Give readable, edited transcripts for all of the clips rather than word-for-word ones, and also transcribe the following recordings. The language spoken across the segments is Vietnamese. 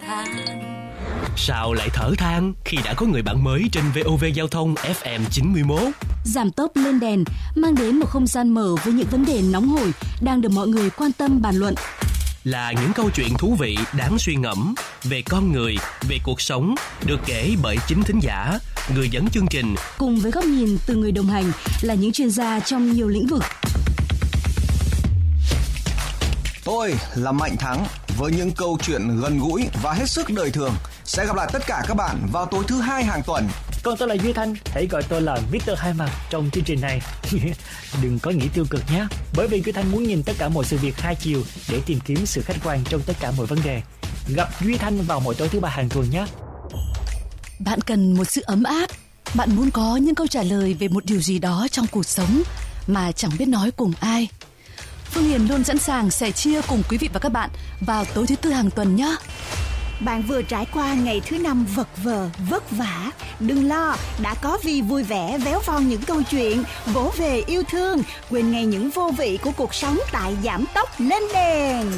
than. Sao lại thở than khi đã có người bạn mới trên VOV Giao thông FM 91? Giảm tốc lên đèn mang đến một không gian mở với những vấn đề nóng hổi đang được mọi người quan tâm bàn luận. Là những câu chuyện thú vị đáng suy ngẫm về con người, về cuộc sống được kể bởi chính thính giả, người dẫn chương trình. Cùng với góc nhìn từ người đồng hành là những chuyên gia trong nhiều lĩnh vực. Tôi là Mạnh Thắng với những câu chuyện gần gũi và hết sức đời thường. Sẽ gặp lại tất cả các bạn vào tối thứ 2 hàng tuần. Còn tôi là Duy Thanh, hãy gọi tôi là Mr. Hai Mặt trong chương trình này. Đừng có nghĩ tiêu cực nhé, bởi vì Duy Thanh muốn nhìn tất cả mọi sự việc hai chiều để tìm kiếm sự khách quan trong tất cả mọi vấn đề. Gặp Duy Thanh vào mỗi tối thứ 3 hàng tuần nhé. Bạn cần một sự ấm áp, bạn muốn có những câu trả lời về một điều gì đó trong cuộc sống mà chẳng biết nói cùng ai. Phương Hiền luôn sẵn sàng sẻ chia cùng quý vị và các bạn vào tối thứ 4 hàng tuần nhé. Bạn vừa trải qua ngày thứ 5 vật vờ, vất vả. Đừng lo, đã có Vi vui vẻ véo von những câu chuyện, vỗ về yêu thương, quên ngay những vô vị của cuộc sống tại Giảm tốc lên đèn.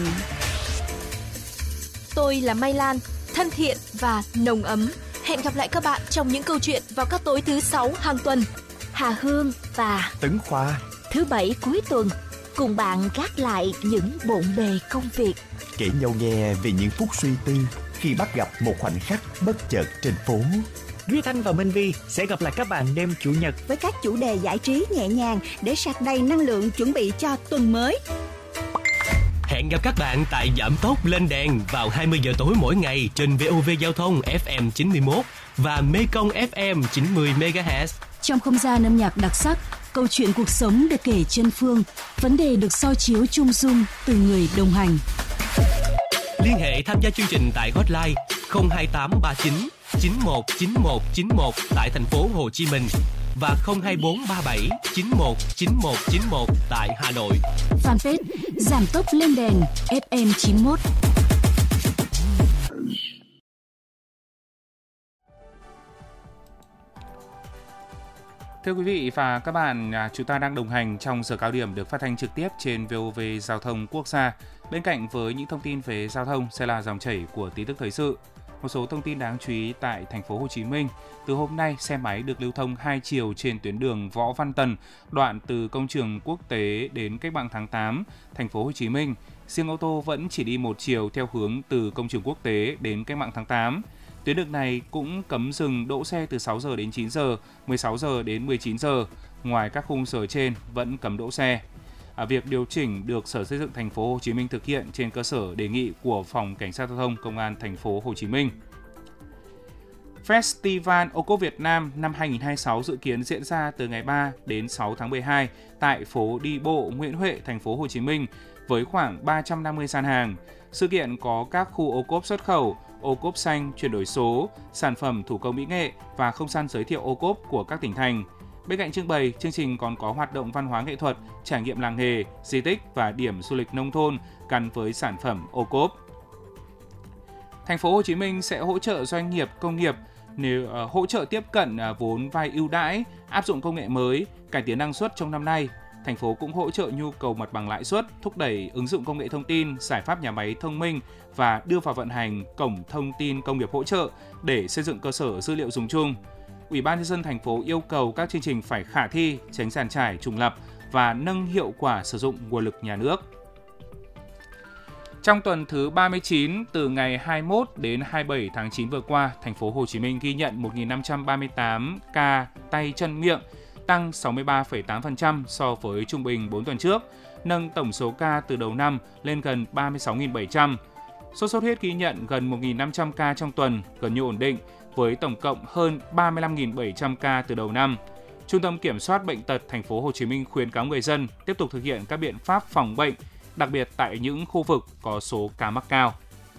Tôi là Mai Lan, thân thiện và nồng ấm. Hẹn gặp lại các bạn trong những câu chuyện vào các tối thứ 6 hàng tuần. Hà Hương và Tấn Khoa, thứ 7 cuối tuần, cùng bạn gác lại những bộn bề công việc, kể nhau nghe về những phút suy tư khi bắt gặp một khoảnh khắc bất chợt trên phố. Duy Thanh và Minh Vi sẽ gặp lại các bạn đêm Chủ nhật với các chủ đề giải trí nhẹ nhàng để sạc đầy năng lượng chuẩn bị cho tuần mới. Hẹn gặp các bạn tại Giảm tốc lên đèn vào 20 giờ tối mỗi ngày trên VOV Giao thông FM 91 và Mekong FM 90 MHz. Trong không gian âm nhạc đặc sắc, câu chuyện cuộc sống được kể chân phương, vấn đề được soi chiếu chung dung từ người đồng hành. Liên hệ tham gia chương trình tại hotline 02839 919191 tại thành phố Hồ Chí Minh và 02437 919191 tại Hà Nội. Fanpage Giảm tốc lên đèn FM 91. Thưa quý vị và các bạn, chúng ta đang đồng hành trong giờ cao điểm được phát thanh trực tiếp trên VOV Giao thông Quốc gia. Bên cạnh với những thông tin về giao thông sẽ là dòng chảy của tin tức thời sự. Một số thông tin đáng chú ý tại thành phố Hồ Chí Minh. Từ hôm nay, xe máy được lưu thông hai chiều trên tuyến đường Võ Văn Tần, đoạn từ Công trường Quốc tế đến Cách mạng tháng 8, thành phố Hồ Chí Minh. Riêng ô tô vẫn chỉ đi một chiều theo hướng từ Công trường Quốc tế đến Cách mạng tháng 8. Tuyến đường này cũng cấm dừng đỗ xe từ 6 giờ đến 9 giờ, 16 giờ đến 19 giờ. Ngoài các khung giờ trên vẫn cấm đỗ xe. Việc điều chỉnh được Sở Xây dựng thành phố Hồ Chí Minh thực hiện trên cơ sở đề nghị của Phòng Cảnh sát Giao thông Công an thành phố Hồ Chí Minh. Festival ô cốp Việt Nam năm 2026 dự kiến diễn ra từ ngày 3 đến 6 tháng 12 tại phố đi bộ Nguyễn Huệ, thành phố Hồ Chí Minh với khoảng 350 gian hàng. Sự kiện có các khu ô cốp xuất khẩu, ô cốp xanh, chuyển đổi số, sản phẩm thủ công mỹ nghệ và không gian giới thiệu ô cốp của các tỉnh thành. Bên cạnh trưng bày, chương trình còn có hoạt động văn hóa nghệ thuật, trải nghiệm làng nghề, di tích và điểm du lịch nông thôn gắn với sản phẩm ô cốp. Thành phố Hồ Chí Minh sẽ hỗ trợ doanh nghiệp công nghiệp hỗ trợ tiếp cận vốn vay ưu đãi, áp dụng công nghệ mới, cải tiến năng suất trong năm nay. Thành phố cũng hỗ trợ nhu cầu mặt bằng lãi suất, thúc đẩy ứng dụng công nghệ thông tin, giải pháp nhà máy thông minh và đưa vào vận hành cổng thông tin công nghiệp hỗ trợ để xây dựng cơ sở dữ liệu dùng chung. Ủy ban nhân dân thành phố yêu cầu các chương trình phải khả thi, tránh dàn trải, trùng lặp và nâng hiệu quả sử dụng nguồn lực nhà nước. Trong tuần thứ 39, từ ngày 21 đến 27 tháng 9 vừa qua, thành phố Hồ Chí Minh ghi nhận 1.538 ca tay chân miệng, tăng 63,8% so với trung bình 4 tuần trước, nâng tổng số ca từ đầu năm lên gần 36.700. Sốt xuất huyết ghi nhận gần 1.500 ca trong tuần, gần như ổn định, với tổng cộng hơn 35.700 ca từ đầu năm. Trung tâm Kiểm soát Bệnh tật thành phố Hồ Chí Minh khuyến cáo người dân tiếp tục thực hiện các biện pháp phòng bệnh, đặc biệt tại những khu vực có số ca mắc cao.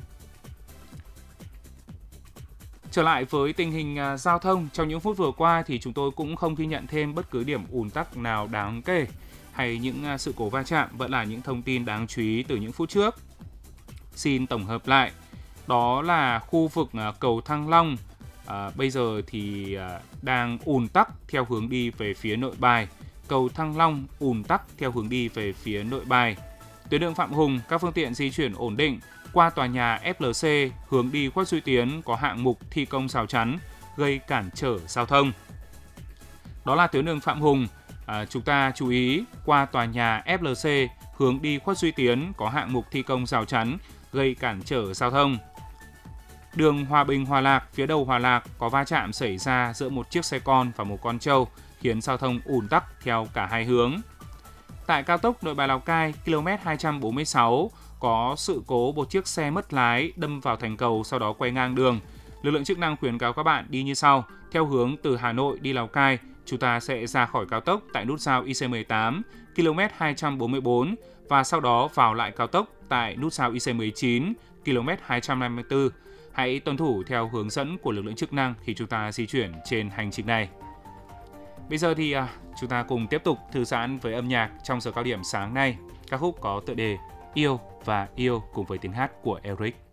Trở lại với tình hình giao thông, trong những phút vừa qua thì chúng tôi cũng không ghi nhận thêm bất cứ điểm ùn tắc nào đáng kể hay những sự cố va chạm, vẫn là những thông tin đáng chú ý từ những phút trước. Xin tổng hợp lại, đó là khu vực cầu Thăng Long bây giờ thì đang ùn tắc theo hướng đi về phía Nội Bài. Cầu Thăng Long ùn tắc theo hướng đi về phía Nội Bài. Tuyến đường Phạm Hùng, các phương tiện di chuyển ổn định, qua tòa nhà FLC hướng đi Khuất Duy Tiến có hạng mục thi công rào chắn gây cản trở giao thông. Đó là tuyến đường Phạm Hùng. Chúng ta chú ý, qua tòa nhà FLC hướng đi Khuất Duy Tiến có hạng mục thi công rào chắn gây cản trở giao thông. Đường Hòa Bình Hòa Lạc, phía đầu Hòa Lạc có va chạm xảy ra giữa một chiếc xe con và một con trâu, khiến giao thông ùn tắc theo cả hai hướng. Tại cao tốc Nội Bài Lào Cai, km 246 có sự cố một chiếc xe mất lái đâm vào thành cầu sau đó quay ngang đường. Lực lượng chức năng khuyến cáo các bạn đi như sau: theo hướng từ Hà Nội đi Lào Cai, chúng ta sẽ ra khỏi cao tốc tại nút giao IC18 km 244 và sau đó vào lại cao tốc tại nút giao IC19 km 254. Hãy tuân thủ theo hướng dẫn của lực lượng chức năng khi chúng ta di chuyển trên hành trình này. Bây giờ thì chúng ta cùng tiếp tục thư giãn với âm nhạc trong giờ cao điểm sáng nay. Ca khúc có tựa đề Yêu và Yêu cùng với tiếng hát của Eric.